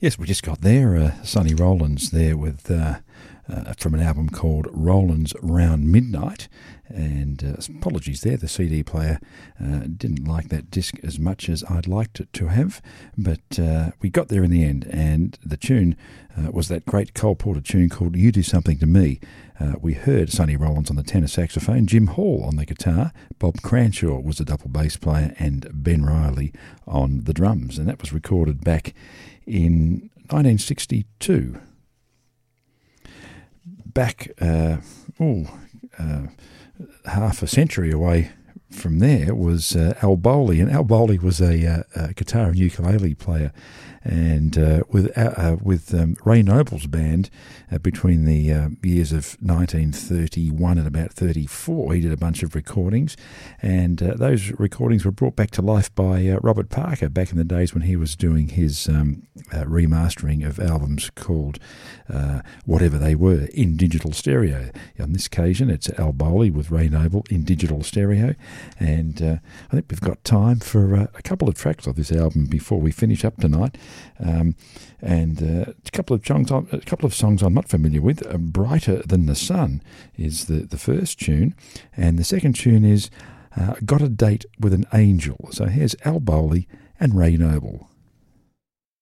Yes, we just got there, Sonny Rollins there with from an album called Rollins Round Midnight. And apologies there, the CD player didn't like that disc as much as I'd liked it to have, but we got there in the end, and the tune was that great Cole Porter tune called You Do Something to Me. We heard Sonny Rollins on the tenor saxophone, Jim Hall on the guitar, Bob Cranshaw was the double bass player, and Ben Riley on the drums, and that was recorded back in 1962. Back, half a century away from there was Al Bowley, and Al Bowley was a guitar and ukulele player, and with Ray Noble's band between the years of 1931 and about 34, he did a bunch of recordings, and those recordings were brought back to life by Robert Parker back in the days when he was doing his remastering of albums called Whatever They Were in digital stereo. On this occasion, it's Al Bowley with Ray Noble in digital stereo, and I think we've got time for a couple of tracks of this album before we finish up tonight. A couple of songs I'm not familiar with. Brighter Than the Sun is the first tune, and the second tune is Got a Date with an Angel. So here's Al Bowley and Ray Noble.